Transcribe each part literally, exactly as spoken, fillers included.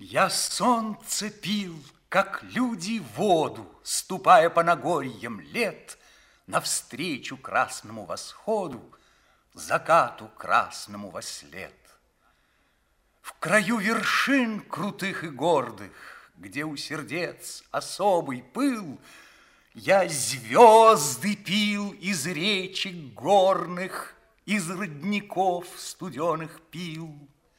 Я солнце пил, как люди воду, ступая по Нагорьям лет, навстречу красному восходу, закату красному вослед. В краю вершин крутых и гордых, где у сердец особый пыл, я звезды пил из речек горных, из родников студеных пил.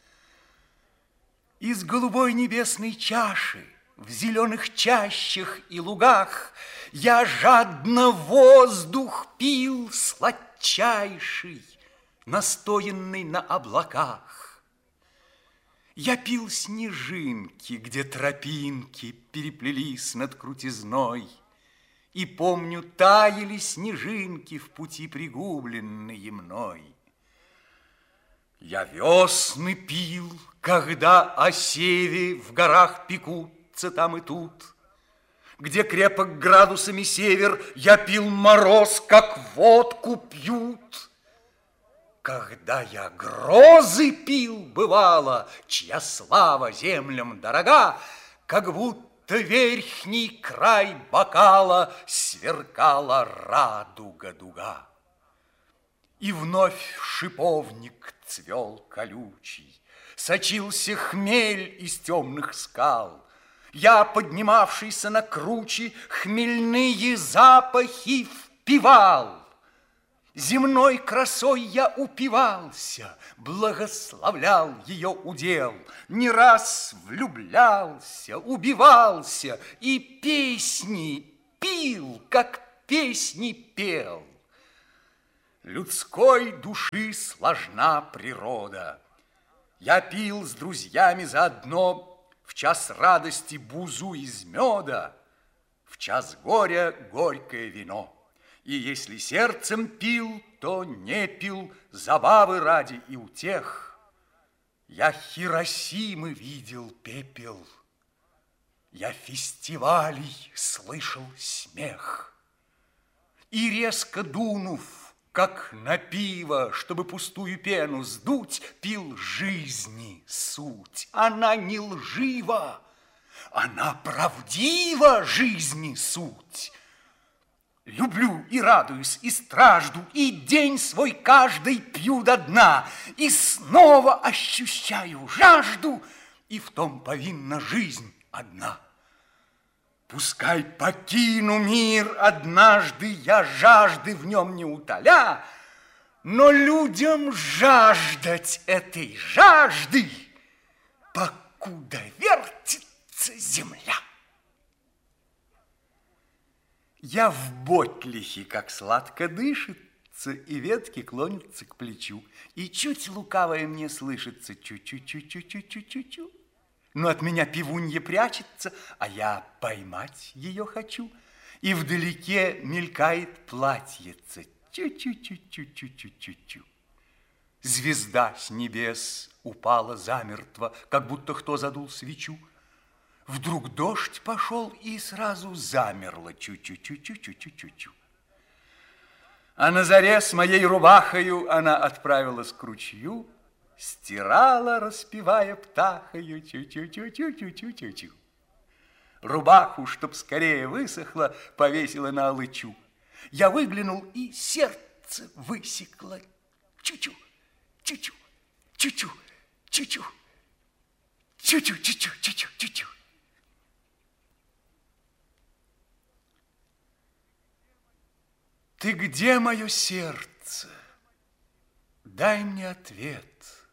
Из голубой небесной чаши в зеленых чащах и лугах я жадно воздух пил сладчайший, настоянный на облаках. Я пил снежинки, где тропинки переплелись над крутизной, и, помню, таяли снежинки в пути пригубленные мной. Я весны пил, когда о севе в горах пекутся там и тут, где крепок градусами север, я пил мороз, как водку пьют. Когда я грозы пил, бывало, чья слава землям дорога, как будто верхний край бокала сверкала радуга-дуга. И вновь шиповник цвел колючий, сочился хмель из темных скал. Я, поднимавшийся на круче, хмельные запахи впивал. Земной красой я упивался, благословлял ее удел, не раз влюблялся, убивался и песни пил, как песни пел. Людской души сложна природа. Я пил с друзьями заодно в час радости бузу из меда, в час горя горькое вино. И если сердцем пил, то не пил забавы ради и утех. Я Хиросимы видел пепел, я фестивалей слышал смех. И резко дунув, как на пиво, чтобы пустую пену сдуть, пил жизни суть. Она не лжива, она правдива, жизни суть. Люблю и радуюсь, и стражду, и день свой каждый пью до дна, и снова ощущаю жажду, и в том повинна жизнь одна. Пускай покину мир однажды, я жажды в нем не утоля, но людям жаждать этой жажды, покуда вертится земля. Я в ботлихе, как сладко дышится, и ветки клонятся к плечу, и чуть лукавое мне слышится чу-чу-чу-чу-чу-чу-чу-чу. Но от меня пивунья прячется, а я поймать ее хочу, и вдалеке мелькает платьице чу-чу-чу-чу-чу-чу-чу. Звезда с небес упала замертво, как будто кто задул свечу. Вдруг дождь пошел, и сразу замерло чу-чу-чу-чу-чу-чу-чу. А на заре с моей рубахою она отправилась к ручью, стирала, распевая птахою чу-чу-чу-чу-чу-чу-чу-чу. Рубаху, чтоб скорее высохла, повесила на алычу. Я выглянул, и сердце высекло. Чу-чу, чу-чу, чу-чу, чу-чу, чу-чу, чу-чу, чу-чу, чу-чу. Ты где, мое сердце? Дай мне ответ.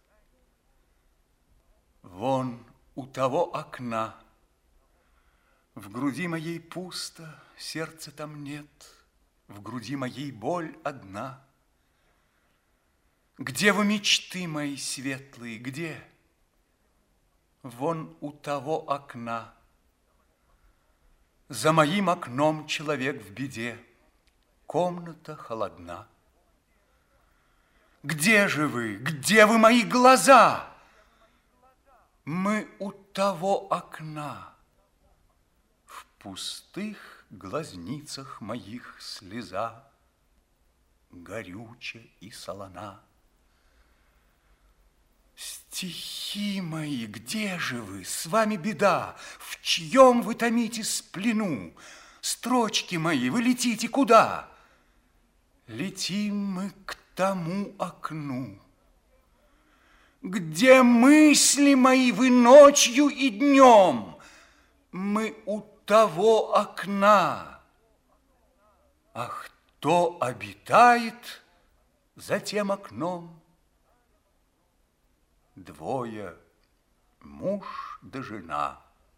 Вон у того окна. В груди моей пусто, сердца там нет. В груди моей боль одна. Где вы, мечты мои светлые, где? Вон у того окна. За моим окном человек в беде. Комната холодна. Где же вы? Где вы, мои глаза? Мы у того окна. В пустых глазницах моих слеза горюча и солона. Стихи мои, где же вы? С вами беда. В чьем вы томитесь плену? Строчки мои, вы летите куда? Летим мы к тому окну, где мысли мои вы ночью и днем. Мы у того окна. А кто обитает за тем окном? Двое, муж да жена.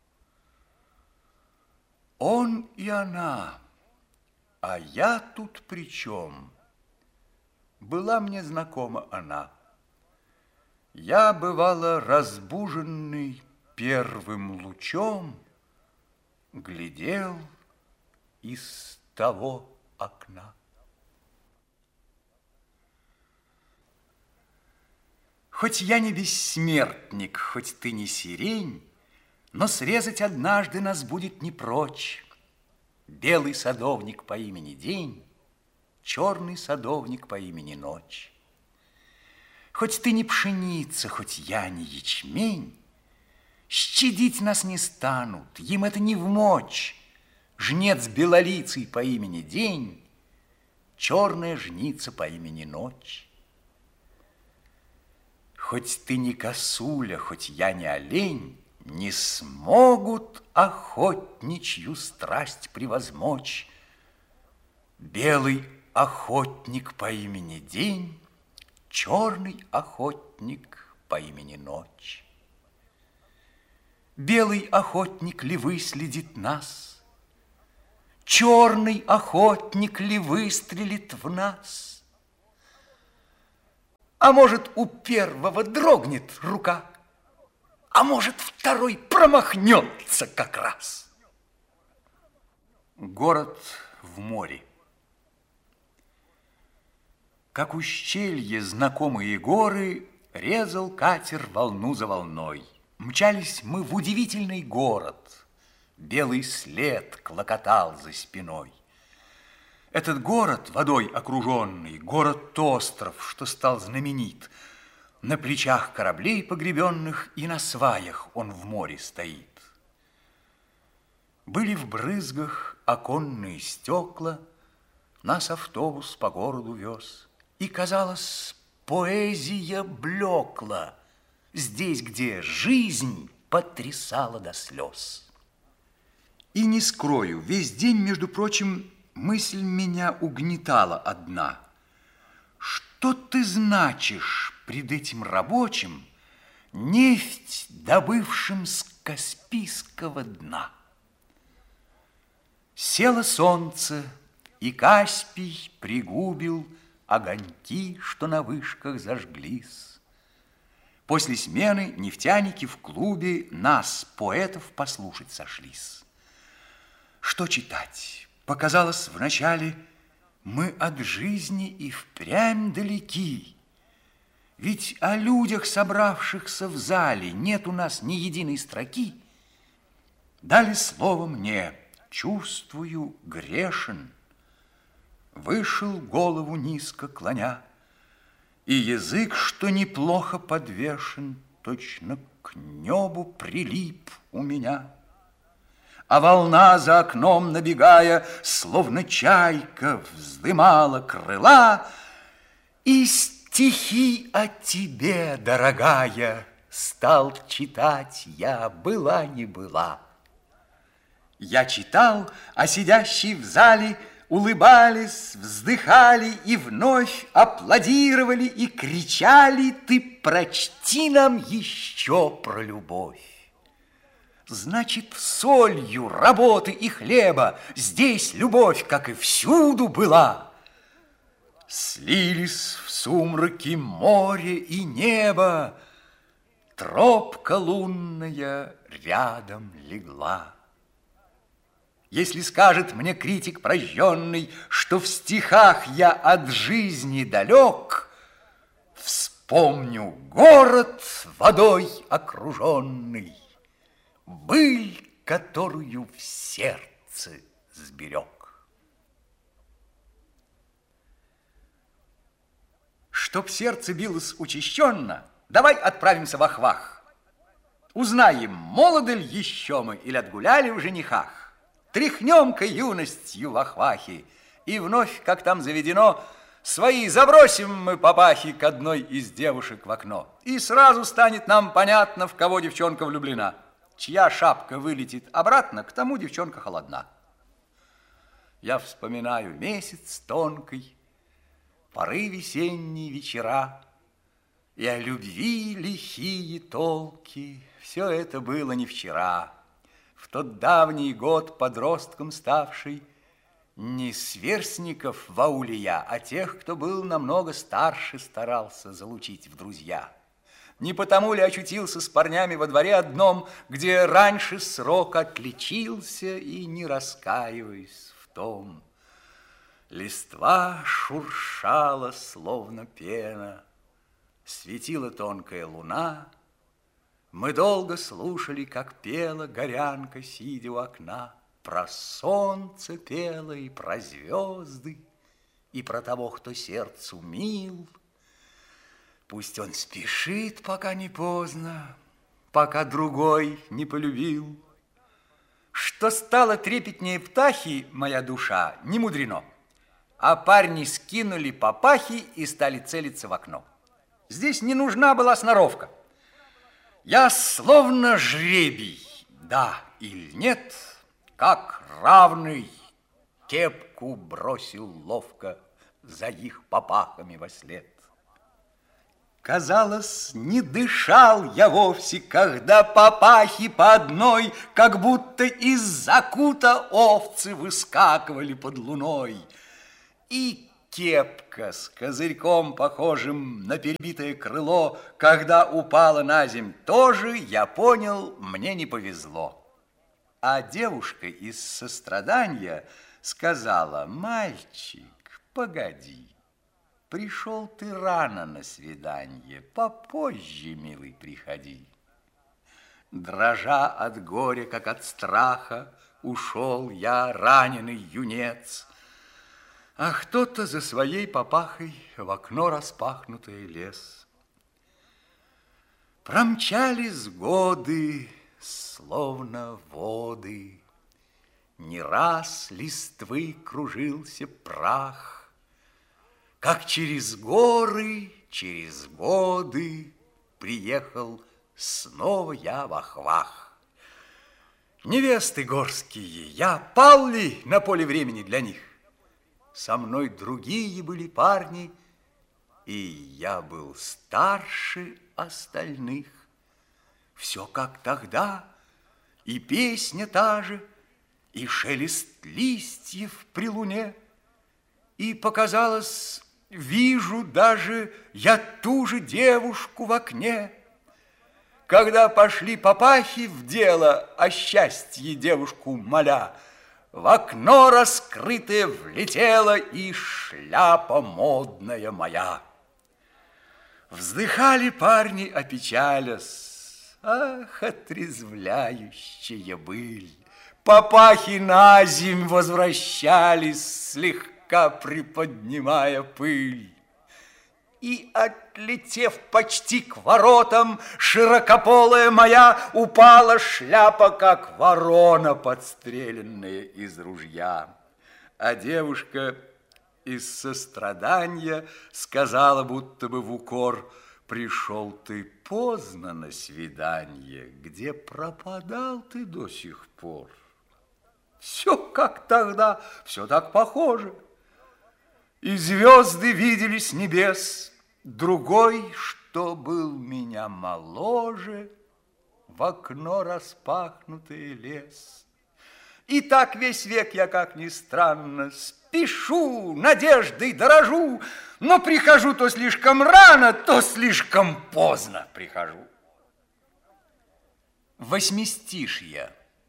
Он и она, а я тут при чем? Была мне знакома она. Я, бывало, разбуженный первым лучом, глядел из того окна. Хоть я не бессмертник, хоть ты не сирень, но срезать однажды нас будет не прочь. Белый садовник по имени День, черный садовник по имени Ночь. Хоть ты не пшеница, хоть я не ячмень, щадить нас не станут, им это не вмочь. Жнец белолицый по имени День, черная жница по имени Ночь. Хоть ты не косуля, хоть я не олень, не смогут охотничью страсть превозмочь. Белый охотник по имени День, черный охотник по имени Ночь. Белый охотник ли выследит нас? Черный охотник ли выстрелит в нас? А может, у первого дрогнет рука, а может, второй промахнется как раз. Город в море. Как ущелье знакомые горы, резал катер волну за волной. Мчались мы в удивительный город, белый след клокотал за спиной. Этот город, водой окруженный, город-остров, что стал знаменит. На плечах кораблей погребенных и на сваях он в море стоит. Были в брызгах оконные стекла, нас автобус по городу вез. И, казалось, поэзия блекла здесь, где жизнь потрясала до слез. И не скрою, весь день, между прочим, мысль меня угнетала одна. Что ты значишь пред этим рабочим, нефть, добывшим с Каспийского дна? Село солнце, и Каспий пригубил огоньки, что на вышках зажглись. После смены нефтяники в клубе нас, поэтов, послушать сошлись. Что читать? Показалось вначале, мы от жизни и впрямь далеки. Ведь о людях, собравшихся в зале, нет у нас ни единой строки. Дали слово мне, чувствую, грешен. Вышел, голову низко клоня, и язык, что неплохо подвешен, точно к небу прилип у меня. А волна за окном набегая, словно чайка, вздымала крыла, и стихи о тебе, дорогая, стал читать я, была не была. Я читал, а сидящие в зале улыбались, вздыхали и вновь аплодировали и кричали: ты прочти нам еще про любовь. Значит, солью работы и хлеба здесь любовь, как и всюду, была. Слились в сумраке море и небо, тропка лунная рядом легла. Если скажет мне критик прожженный, что в стихах я от жизни далек, вспомню город водой окруженный, быль, которую в сердце сберег. Чтоб сердце билось учащенно, Давай отправимся в Ахвах. Узнаем, молоды ли еще мы или отгуляли в женихах. Тряхнем-ка юностью в Ахвахе, и вновь, как там заведено, свои забросим мы папахи к одной из девушек в окно. И сразу станет нам понятно, в кого девчонка влюблена. Чья шапка вылетит обратно, к тому девчонка холодна. Я вспоминаю месяц тонкий, поры весенние вечера, и о любви лихие толки. Все это было не вчера. В тот давний год подростком ставший, не сверстников в ауле я, а тех, кто был намного старше, старался залучить в друзья. Не потому ли очутился с парнями во дворе одном, где раньше срок отличился, и не раскаиваясь в том. Листва шуршала, словно пена, светила тонкая луна. Мы долго слушали, как пела горянка, сидя у окна. Про солнце пела и про звезды, и про того, кто сердцу мил. Пусть он спешит, пока не поздно, пока другой не полюбил. Что стало трепетнее птахи, моя душа, не мудрено. А парни скинули папахи и стали целиться в окно. Здесь не нужна была сноровка. Я словно жребий, да или нет, как равный, кепку бросил ловко за их папахами вослед. Казалось, не дышал я вовсе, когда папахи по одной, как будто из закута овцы выскакивали под луной. И кепка с козырьком, похожим на перебитое крыло, когда упала на земь, тоже, я понял, мне не повезло. А девушка из сострадания сказала: мальчик, погоди, пришел ты рано на свиданье, попозже, милый, приходи. Дрожа от горя, как от страха, ушел я, раненый юнец, а кто-то за своей папахой в окно распахнутое лез. Промчались годы, словно воды, не раз листвы кружился прах, как через горы, через годы приехал снова я в Ахвах. Невесты горские, я пал ли на поле времени для них? Со мной другие были парни, и я был старше остальных. Все как тогда, и песня та же, и шелест листьев при луне. И показалось, вижу даже я ту же девушку в окне. Когда пошли папахи в дело, о счастье девушку моля, в окно раскрытое влетела и шляпа модная моя. Вздыхали парни, опечалясь, ах, отрезвляющая быль. Папахи на земь возвращались, слегка приподнимая пыль. И, отлетев почти к воротам, широкополая моя, упала шляпа, как ворона, подстреленная из ружья. А девушка из сострадания сказала, будто бы в укор: пришел ты поздно на свидание, где пропадал ты до сих пор. Все как тогда, все так похоже. И звезды видели с небес. Другой, что был меня моложе, в окно распахнутый лес. И так весь век я, как ни странно, спешу, надеждой дорожу, но прихожу то слишком рано, то слишком поздно прихожу. Восьмистишье.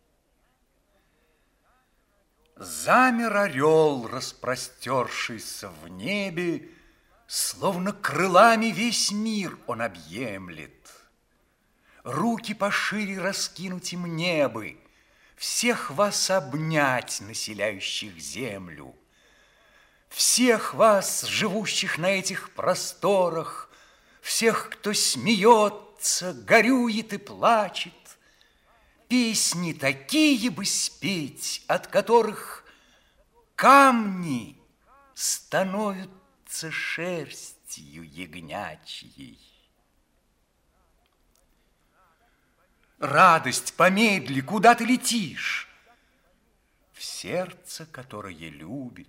Замер орел, распростершийся в небе, словно крылами весь мир он объемлет. Руки пошире раскинуть им небы, всех вас обнять, населяющих землю, всех вас, живущих на этих просторах, всех, кто смеется, горюет и плачет. Песни такие бы спеть, от которых камни становятся шерстью ягнячьей. Радость, помедли, куда ты летишь? В сердце, которое любит.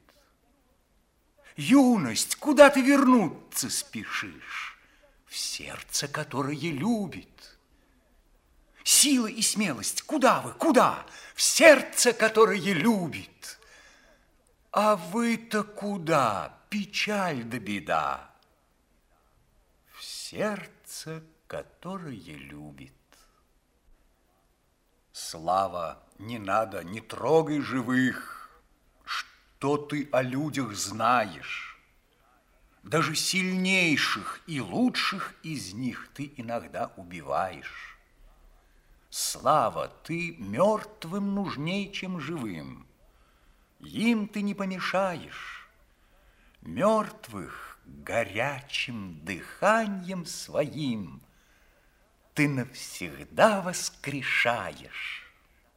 Юность, куда ты вернуться спешишь? В сердце, которое любит. Сила и смелость, куда вы, куда? В сердце, которое любит. А вы-то куда? Печаль да беда. В сердце, которое любит. Слава, не надо, не трогай живых. Что ты о людях знаешь? Даже сильнейших и лучших из них ты иногда убиваешь. Слава, ты мертвым нужней, чем живым. Им ты не помешаешь. Мертвых горячим дыханием своим ты навсегда воскрешаешь.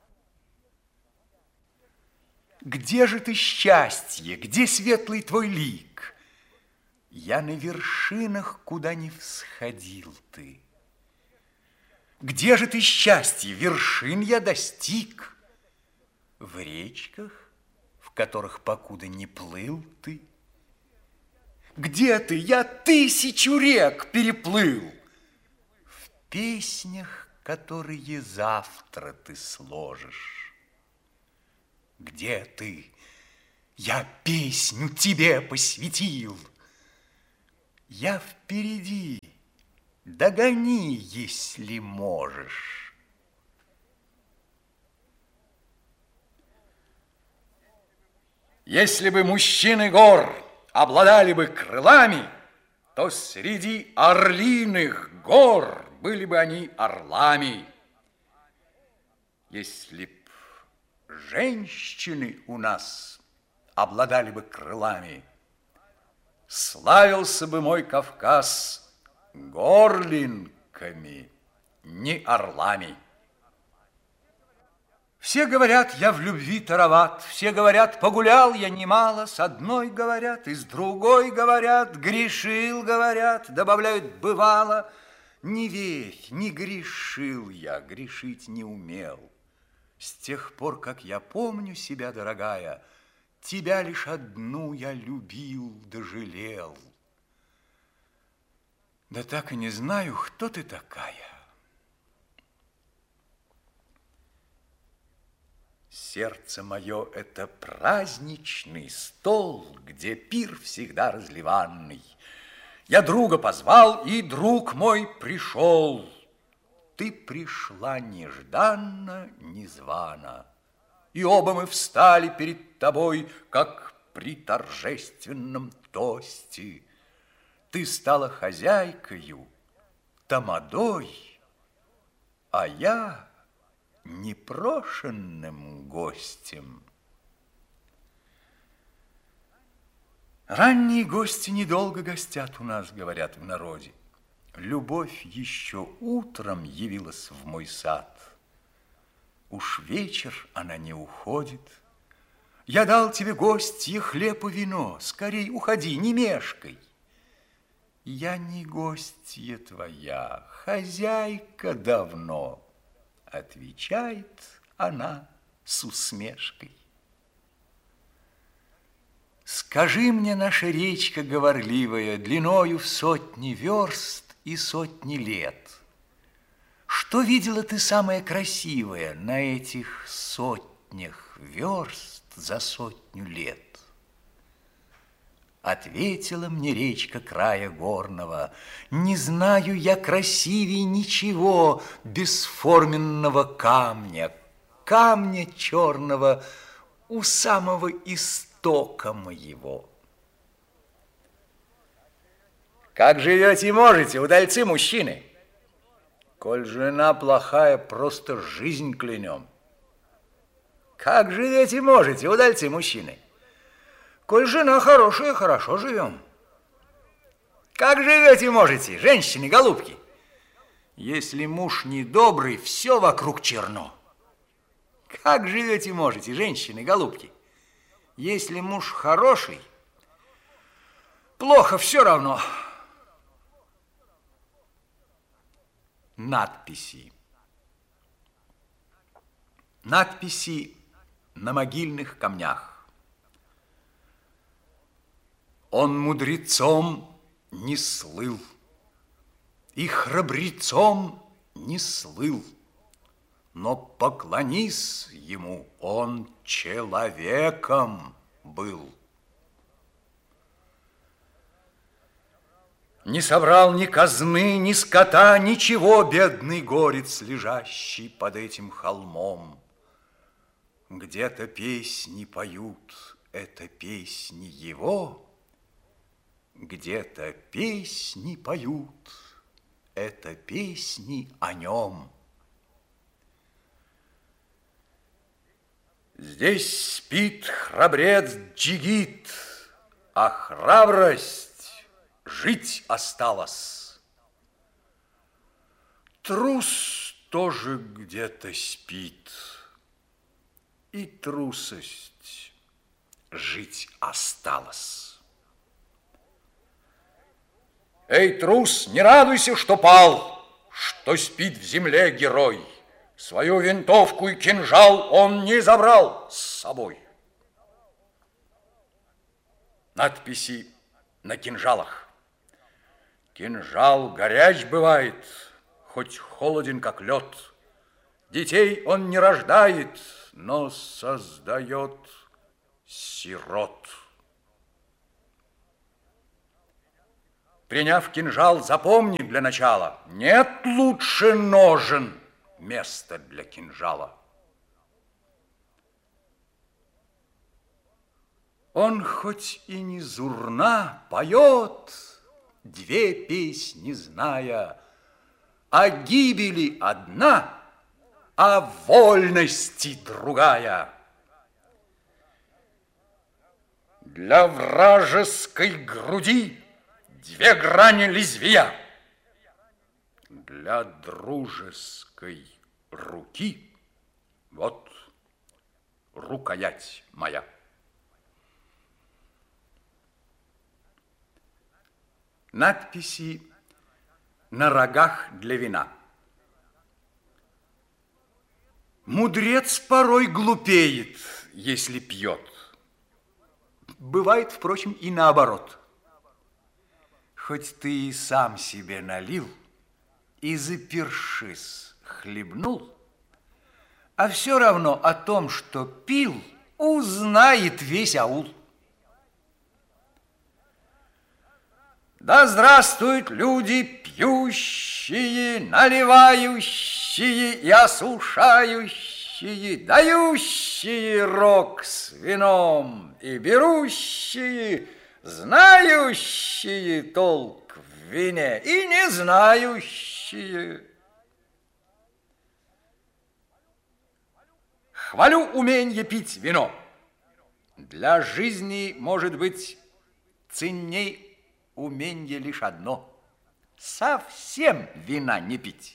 Где же ты, счастье, где светлый твой лик? Я на вершинах, куда не всходил ты. Где же ты, счастье, вершин я достиг? В речках, в которых покуда не плыл ты. Где ты? Я тысячу рек переплыл. В песнях, которые завтра ты сложишь. Где ты? Я песню тебе посвятил. Я впереди, догони, если можешь. Если бы мужчины гор обладали бы крылами, то среди орлиных гор были бы они орлами. Если б женщины у нас обладали бы крылами, славился бы мой Кавказ горлинками, не орлами. Все говорят, я в любви тароват, все говорят, погулял я немало, с одной говорят, и с другой говорят, грешил, говорят, добавляют, бывало. Не верь, не грешил я, грешить не умел. С тех пор, как я помню себя, дорогая, тебя лишь одну я любил да жалел. Да так и не знаю, кто ты такая. Сердце мое — это праздничный стол, где пир всегда разливанный. Я друга позвал, и друг мой пришел. Ты пришла нежданно, незвано, и оба мы встали перед тобой, как при торжественном тосте. Ты стала хозяйкою, тамадой, а я непрошенным гостем. Ранние гости недолго гостят у нас, говорят в народе. Любовь еще утром явилась в мой сад. Уж вечер она не уходит. Я дал тебе, гостье, хлеб и вино. Скорей уходи, не мешкай. Я не гостья твоя, хозяйка давно, отвечает она с усмешкой. Скажи мне, наша речка говорливая, длиною в сотни верст и сотни лет, что видела ты самое красивое на этих сотнях верст за сотню лет? Ответила мне речка края горного: не знаю я красивей ничего бесформенного камня, камня черного у самого истока моего. Как живете и можете, удальцы мужчины? Коль жена плохая, просто жизнь клянем. Как живете и можете, удальцы мужчины? Коль жена хорошая, хорошо живем. Как живете можете, женщины, голубки? Если муж недобрый, все вокруг черно. Как живете можете, женщины, голубки? Если муж хороший, плохо все равно. Надписи. Надписи на могильных камнях. Он мудрецом не слыл и храбрецом не слыл, но поклонись ему, он человеком был. Не собрал ни казны, ни скота, ничего, бедный горец, лежащий под этим холмом. Где-то песни поют, это песни его, где-то песни поют, это песни о нем. Здесь спит храбрец Джигит, а храбрость жить осталась. Трус тоже где-то спит, и трусость жить осталась. Эй, трус, не радуйся, что пал, что спит в земле герой. Свою винтовку и кинжал он не забрал с собой. Надписи на кинжалах. Кинжал горяч бывает, хоть холоден, как лед. Детей он не рождает, но создает сирот. Приняв кинжал, запомни для начала, нет лучше ножен места для кинжала. Он хоть и не зурна поет, две песни зная, о гибели одна, о вольности другая. Для вражеской груди две грани лезвия, для дружеской руки вот рукоять моя. Надписи на рогах для вина. Мудрец порой глупеет, если пьет. Бывает, впрочем, и наоборот. Хоть ты и сам себе налил, и запершись хлебнул, а все равно о том, что пил, узнает весь аул. Да здравствуют люди пьющие, наливающие и осушающие, дающие рог с вином и берущие, знающие толк в вине и не знающие. Хвалю уменье пить вино. Для жизни, может быть, ценней уменье лишь одно – совсем вина не пить.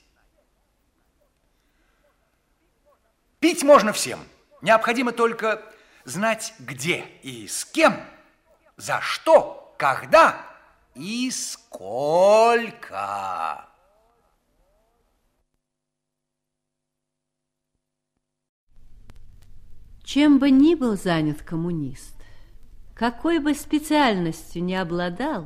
Пить можно всем. Необходимо только знать, где и с кем, за что, когда и сколько. Чем бы ни был занят коммунист, какой бы специальностью ни обладал,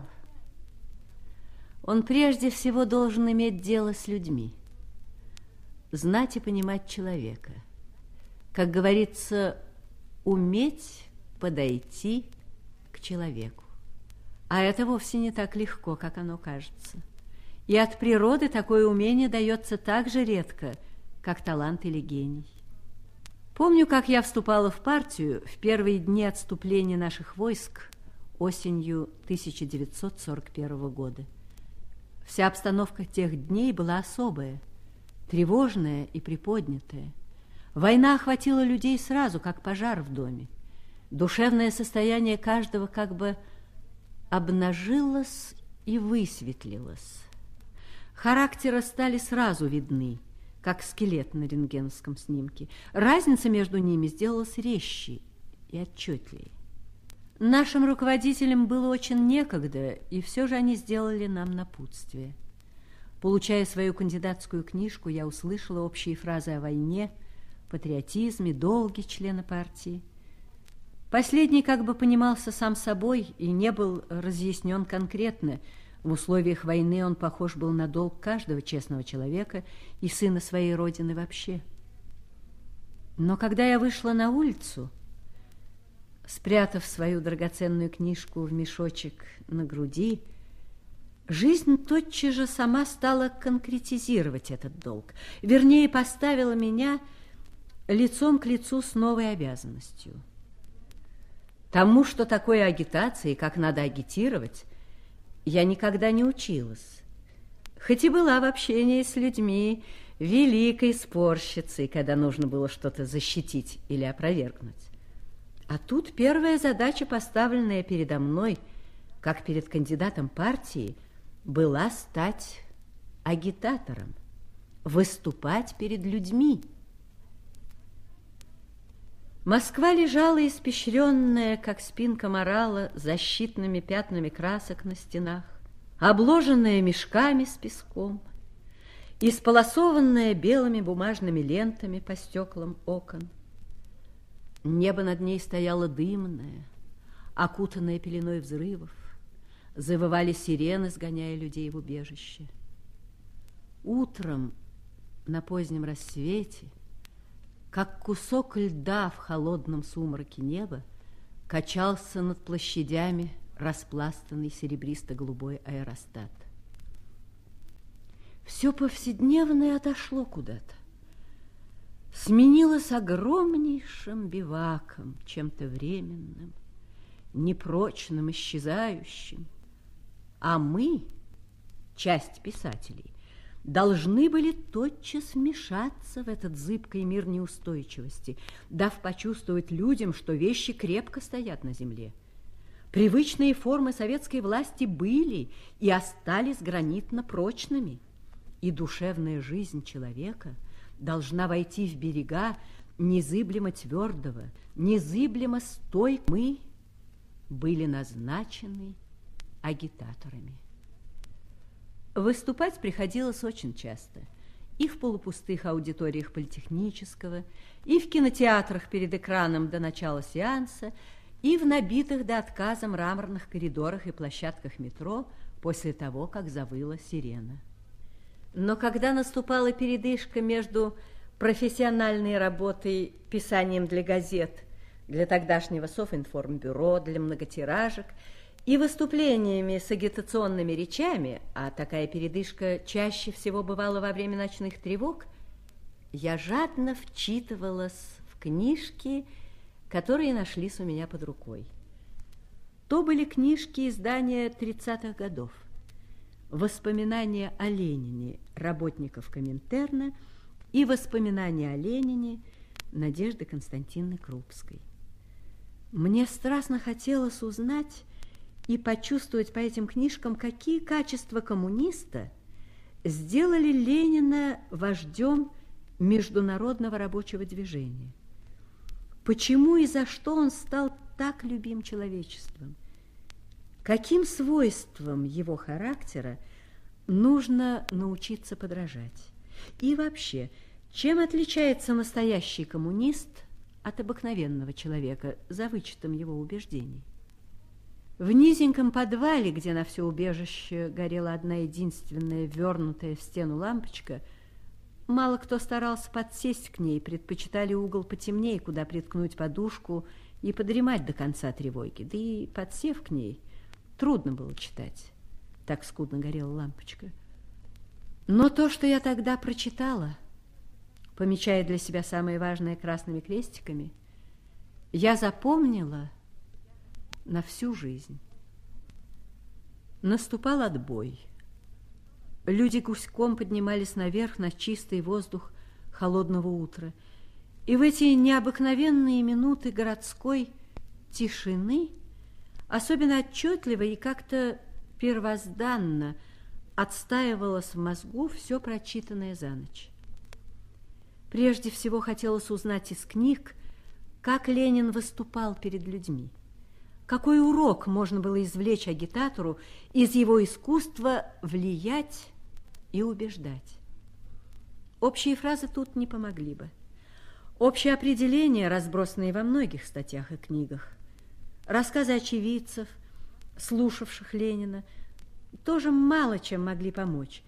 он прежде всего должен иметь дело с людьми, знать и понимать человека, как говорится, уметь подойти к человеку. А это вовсе не так легко, как оно кажется. И от природы такое умение дается так же редко, как талант или гений. Помню, как я вступала в партию в первые дни отступления наших войск осенью тысяча девятьсот сорок первого года. Вся обстановка тех дней была особая, тревожная и приподнятая. Война охватила людей сразу, как пожар в доме. Душевное состояние каждого как бы обнажилось и высветлилось. Характеры стали сразу видны, как скелет на рентгеновском снимке. Разница между ними сделалась резче и отчетливее. Нашим руководителям было очень некогда, и все же они сделали нам напутствие. Получая свою кандидатскую книжку, я услышала общие фразы о войне, патриотизме, долге члена партии. Последний как бы понимался сам собой и не был разъяснен конкретно. В условиях войны он похож был на долг каждого честного человека и сына своей родины вообще. Но когда я вышла на улицу, спрятав свою драгоценную книжку в мешочек на груди, жизнь тотчас же сама стала конкретизировать этот долг. Вернее, поставила меня лицом к лицу с новой обязанностью. Тому, что такое агитация и как надо агитировать, я никогда не училась. Хоть и была в общении с людьми великой спорщицей, когда нужно было что-то защитить или опровергнуть. А тут первая задача, поставленная передо мной, как перед кандидатом партии, была стать агитатором, выступать перед людьми. Москва лежала испещренная, как спинка морала, защитными пятнами красок на стенах, обложенная мешками с песком, исполосованная белыми бумажными лентами по стеклам окон. Небо над ней стояло дымное, окутанное пеленой взрывов. Завывали сирены, сгоняя людей в убежище. Утром на позднем рассвете, как кусок льда в холодном сумраке неба, качался над площадями распластанный серебристо-голубой аэростат. Все повседневное отошло куда-то, сменилось огромнейшим биваком, чем-то временным, непрочным, исчезающим. А мы, часть писателей, должны были тотчас вмешаться в этот зыбкий мир неустойчивости, дав почувствовать людям, что вещи крепко стоят на земле. Привычные формы советской власти были и остались гранитно прочными, и душевная жизнь человека должна войти в берега незыблемо твердого, незыблемо стойкого. Мы были назначены агитаторами. Выступать приходилось очень часто. И в полупустых аудиториях политехнического, и в кинотеатрах перед экраном до начала сеанса, и в набитых до отказа мраморных коридорах и площадках метро после того, как завыла сирена. Но когда наступала передышка между профессиональной работой, писанием для газет, для тогдашнего Софинформбюро, для многотиражек, и выступлениями с агитационными речами, а такая передышка чаще всего бывала во время ночных тревог, я жадно вчитывалась в книжки, которые нашлись у меня под рукой. То были книжки издания тридцатых годов, воспоминания о Ленине работников Коминтерна и воспоминания о Ленине Надежды Константиновны Крупской. Мне страстно хотелось узнать и почувствовать по этим книжкам, какие качества коммуниста сделали Ленина вождем международного рабочего движения. Почему и за что он стал так любим человечеством? Каким свойствам его характера нужно научиться подражать? И вообще, чем отличается настоящий коммунист от обыкновенного человека за вычетом его убеждений? В низеньком подвале, где на все убежище горела одна единственная ввернутая в стену лампочка, мало кто старался подсесть к ней, предпочитали угол потемнее, куда приткнуть подушку и подремать до конца тревоги. Да и, подсев к ней, трудно было читать, так скудно горела лампочка. Но то, что я тогда прочитала, помечая для себя самое важное красными крестиками, я запомнила на всю жизнь. Наступал отбой. Люди гуськом поднимались наверх на чистый воздух холодного утра. И в эти необыкновенные минуты городской тишины особенно отчетливо и как-то первозданно отстаивалось в мозгу все прочитанное за ночь. Прежде всего хотелось узнать из книг, как Ленин выступал перед людьми. Какой урок можно было извлечь агитатору из его искусства влиять и убеждать? Общие фразы тут не помогли бы. Общие определения, разбросанные во многих статьях и книгах, рассказы очевидцев, слушавших Ленина, тоже мало чем могли помочь.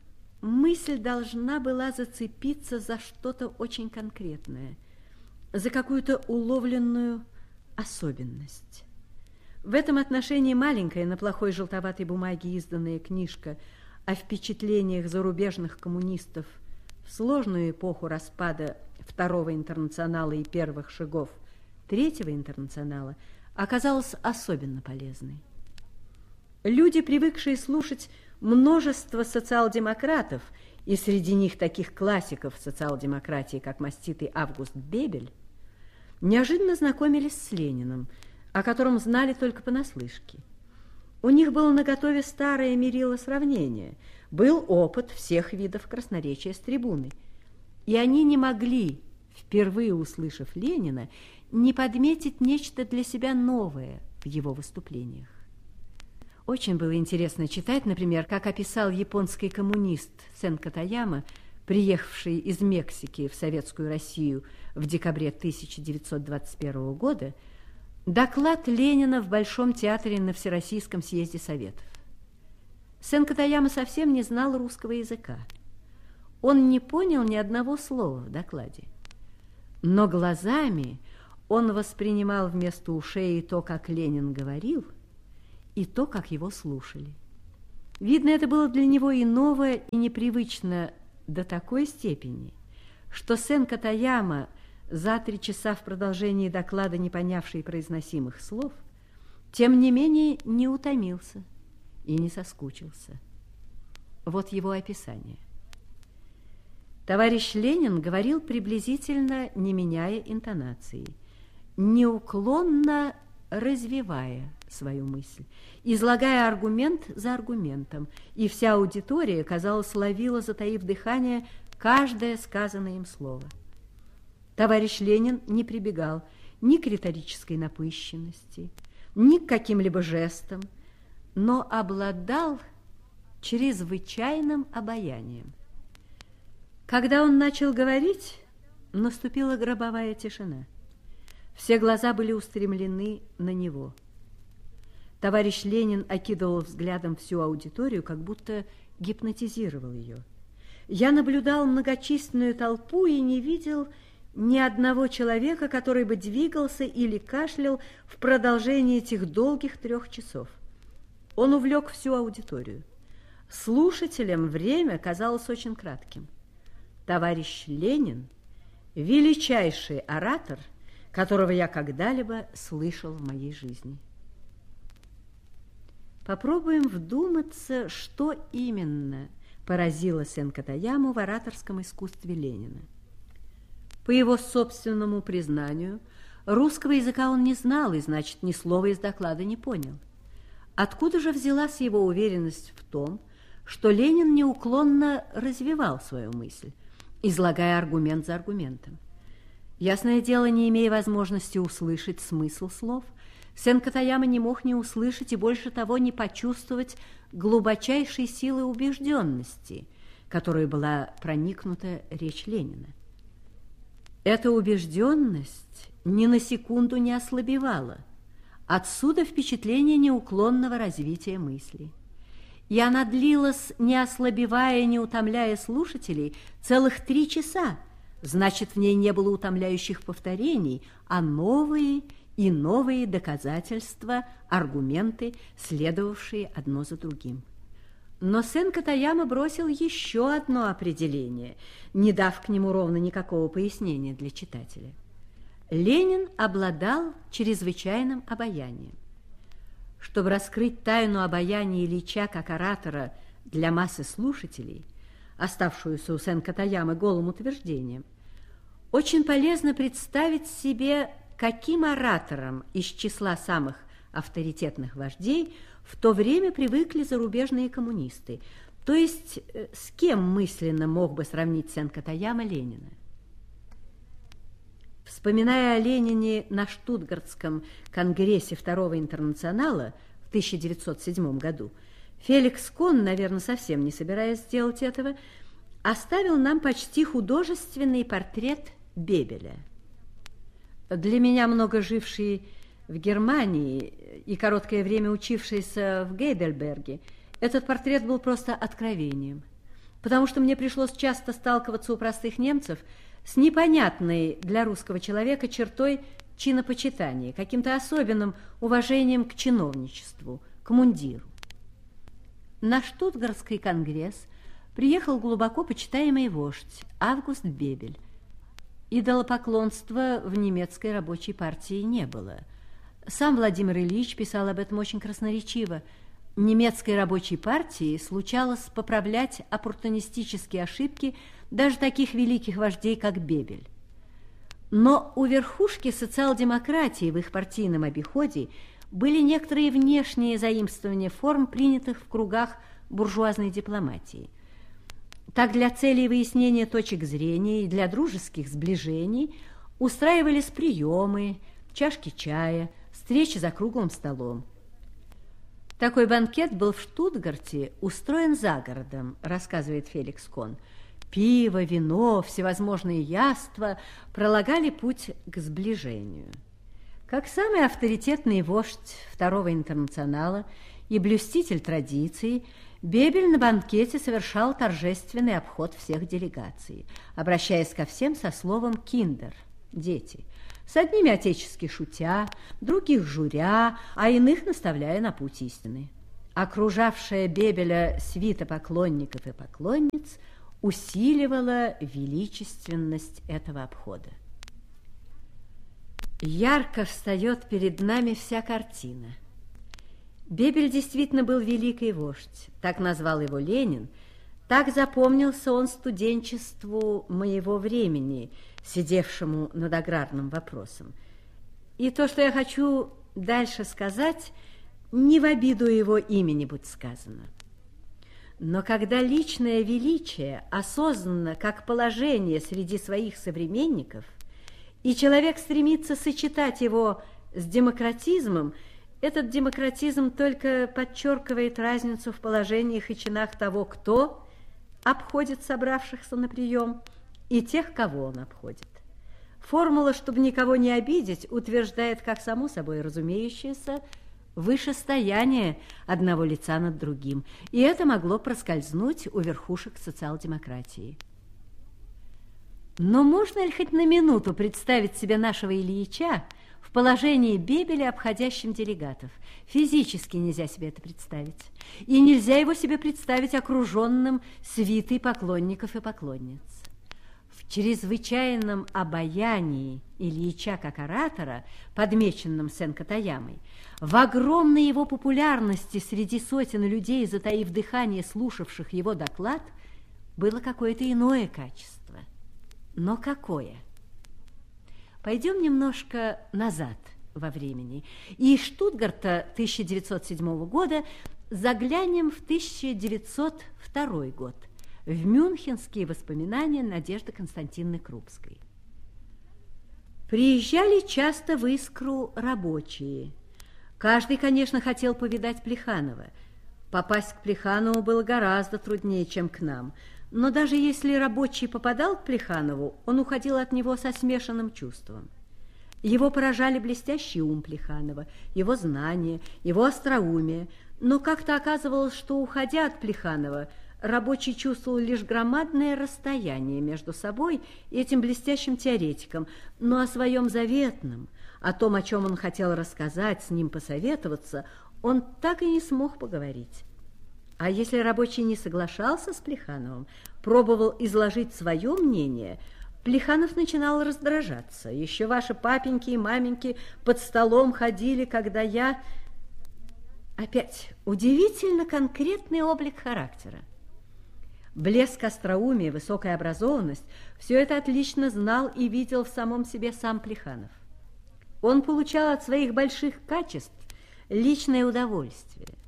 Мысль должна была зацепиться за что-то очень конкретное, за какую-то уловленную особенность. В этом отношении маленькая на плохой желтоватой бумаге изданная книжка о впечатлениях зарубежных коммунистов в сложную эпоху распада Второго интернационала и первых шагов Третьего интернационала оказалась особенно полезной. Люди, привыкшие слушать множество социал-демократов, и среди них таких классиков социал-демократии, как маститый Август Бебель, неожиданно знакомились с Лениным, о котором знали только понаслышке. У них было наготове старое мерило сравнения, был опыт всех видов красноречия с трибуны, и они не могли, впервые услышав Ленина, не подметить нечто для себя новое в его выступлениях. Очень было интересно читать, например, как описал японский коммунист Сен Катаяма, приехавший из Мексики в Советскую Россию в декабре тысяча девятьсот двадцать первого года, доклад Ленина в Большом театре на Всероссийском съезде Советов. Сен Катаяма совсем не знал русского языка. Он не понял ни одного слова в докладе. Но глазами он воспринимал вместо ушей и то, как Ленин говорил, и то, как его слушали. Видно, это было для него и новое, и непривычно до такой степени, что Сен Катаяма, за три часа в продолжении доклада не понявший произносимых слов, тем не менее не утомился и не соскучился. Вот его описание. Товарищ Ленин говорил приблизительно, не меняя интонации, неуклонно развивая свою мысль, излагая аргумент за аргументом, и вся аудитория, казалось, ловила, затаив дыхание, каждое сказанное им слово. Товарищ Ленин не прибегал ни к риторической напыщенности, ни к каким-либо жестам, но обладал чрезвычайным обаянием. Когда он начал говорить, наступила гробовая тишина. Все глаза были устремлены на него. Товарищ Ленин окидывал взглядом всю аудиторию, как будто гипнотизировал ее. Я наблюдал многочисленную толпу и не видел ни одного человека, который бы двигался или кашлял в продолжении этих долгих трех часов. Он увлек всю аудиторию. Слушателям время казалось очень кратким. Товарищ Ленин – величайший оратор, которого я когда-либо слышал в моей жизни. Попробуем вдуматься, что именно поразило Сен Катаяму в ораторском искусстве Ленина. По его собственному признанию, русского языка он не знал и, значит, ни слова из доклада не понял. Откуда же взялась его уверенность в том, что Ленин неуклонно развивал свою мысль, излагая аргумент за аргументом? Ясное дело, не имея возможности услышать смысл слов, Сен Катаяма не мог не услышать и, больше того, не почувствовать глубочайшей силы убежденности, которой была проникнута речь Ленина. Эта убежденность ни на секунду не ослабевала. Отсюда впечатление неуклонного развития мысли. И она длилась, не ослабевая, не утомляя слушателей, целых три часа. Значит, в ней не было утомляющих повторений, а новые и новые доказательства, аргументы, следовавшие одно за другим. Но Сен Катаяма бросил еще одно определение, не дав к нему ровно никакого пояснения для читателя. Ленин обладал чрезвычайным обаянием. Чтобы раскрыть тайну обаяния Ильича как оратора для массы слушателей, оставшуюся у Сен Катаямы голым утверждением, очень полезно представить себе, каким оратором из числа самых авторитетных вождей в то время привыкли зарубежные коммунисты. То есть с кем мысленно мог бы сравнить Сен-Катаяма Ленина? Вспоминая о Ленине на Штутгартском конгрессе Второго интернационала в тысяча девятьсот седьмом году, Феликс Кон, наверное, совсем не собираясь сделать этого, оставил нам почти художественный портрет Бебеля. Для меня, много живший в Германии и короткое время учившийся в Гейдельберге, этот портрет был просто откровением, потому что мне пришлось часто сталкиваться у простых немцев с непонятной для русского человека чертой чинопочитания, каким-то особенным уважением к чиновничеству, к мундиру. На Штутгартский конгресс приехал глубоко почитаемый вождь Август Бебель. Идолопоклонства в немецкой рабочей партии не было. Сам Владимир Ильич писал об этом очень красноречиво. Немецкой рабочей партии случалось поправлять оппортунистические ошибки даже таких великих вождей, как Бебель. Но у верхушки социал-демократии в их партийном обиходе были некоторые внешние заимствования форм, принятых в кругах буржуазной дипломатии. Так, для целей выяснения точек зрения и для дружеских сближений устраивались приемы, чашки чая, встречи за круглым столом. Такой банкет был в Штутгарте устроен за городом, рассказывает Феликс Кон. Пиво, вино, всевозможные яства пролагали путь к сближению. Как самый авторитетный вождь Второго интернационала и блюститель традиций, Бебель на банкете совершал торжественный обход всех делегаций, обращаясь ко всем со словом «киндер» – «дети», с одними отечески шутя, других журя, а иных наставляя на путь истины. Окружавшая Бебеля свита поклонников и поклонниц усиливала величественность этого обхода. Ярко встает перед нами вся картина. Бебель действительно был великий вождь, так назвал его Ленин, так запомнился он студенчеству моего времени, сидевшему над аграрным вопросом. И то, что я хочу дальше сказать, не в обиду его имени будет сказано. Но когда личное величие осознанно как положение среди своих современников, и человек стремится сочетать его с демократизмом, этот демократизм только подчеркивает разницу в положениях и чинах того, кто обходит собравшихся на прием, и тех, кого он обходит. Формула, чтобы никого не обидеть, утверждает, как само собой разумеющееся, вышестояние одного лица над другим, и это могло проскользнуть у верхушек социал-демократии. Но можно ли хоть на минуту представить себе нашего Ильича в положении Бебеля, обходящим делегатов? Физически нельзя себе это представить. И нельзя его себе представить окруженным свитой поклонников и поклонниц. В чрезвычайном обаянии Ильича как оратора, подмеченном Сен-Катаямой, в огромной его популярности среди сотен людей, затаив дыхание слушавших его доклад, было какое-то иное качество. Но какое? Пойдем немножко назад во времени. И из Штутгарта тысяча девятьсот седьмого года заглянем в тысяча девятьсот второй год, в мюнхенские воспоминания Надежды Константиновны Крупской. Приезжали часто в Искру рабочие. Каждый, конечно, хотел повидать Плеханова. Попасть к Плеханову было гораздо труднее, чем к нам. Но даже если рабочий попадал к Плеханову, он уходил от него со смешанным чувством. Его поражали блестящий ум Плеханова, его знания, его остроумие. Но как-то оказывалось, что, уходя от Плеханова, рабочий чувствовал лишь громадное расстояние между собой и этим блестящим теоретиком, но о своем заветном, о том, о чем он хотел рассказать, с ним посоветоваться, он так и не смог поговорить. А если рабочий не соглашался с Плехановым, пробовал изложить свое мнение, Плеханов начинал раздражаться. Еще ваши папеньки и маменьки под столом ходили, когда я... Опять удивительно конкретный облик характера. Блеск остроумия, высокая образованность – все это отлично знал и видел в самом себе сам Плеханов. Он получал от своих больших качеств личное удовольствие.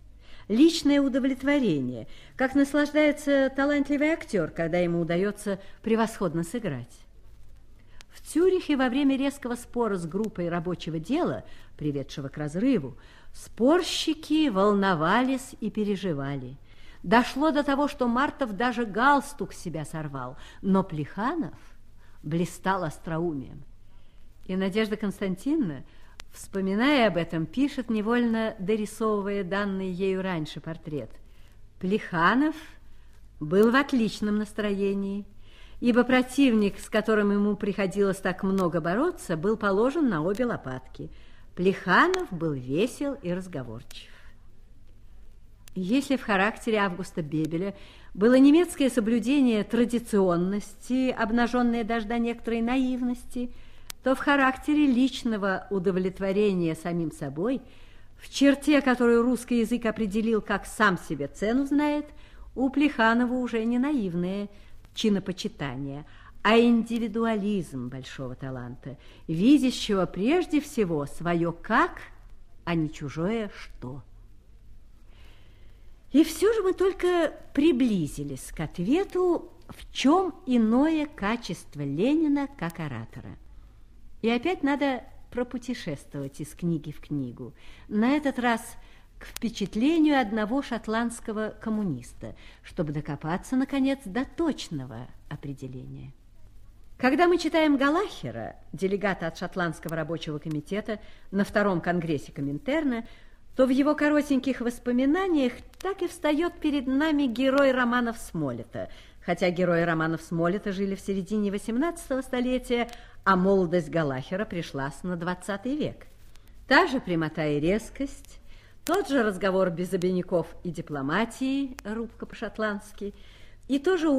личное удовлетворение, как наслаждается талантливый актер, когда ему удается превосходно сыграть. В Цюрихе во время резкого спора с группой рабочего дела, приведшего к разрыву, спорщики волновались и переживали. Дошло до того, что Мартов даже галстук с себя сорвал, но Плеханов блистал остроумием. И Надежда Константиновна, вспоминая об этом, пишет, невольно дорисовывая данный ею раньше портрет: Плеханов был в отличном настроении, ибо противник, с которым ему приходилось так много бороться, был положен на обе лопатки. Плеханов был весел и разговорчив. Если в характере Августа Бебеля было немецкое соблюдение традиционности, обнаженное даже до некоторой наивности, то в характере личного удовлетворения самим собой, в черте, которую русский язык определил как «сам себе цену знает», у Плеханова уже не наивное чинопочитание, а индивидуализм большого таланта, видящего прежде всего свое «как», а не чужое «что». И все же мы только приблизились к ответу, в чем иное качество Ленина как оратора. И опять надо пропутешествовать из книги в книгу. На этот раз к впечатлению одного шотландского коммуниста, чтобы докопаться, наконец, до точного определения. Когда мы читаем Галлахера, делегата от шотландского рабочего комитета на втором конгрессе Коминтерна, то в его коротеньких воспоминаниях так и встает перед нами герой романов Смолета, хотя герои романов Смолета жили в середине восемнадцатого столетия, а молодость Галлахера пришлась на двадцатый век. Та же прямота и резкость, тот же разговор без обиняков и дипломатии, рубка по-шотландски, и тоже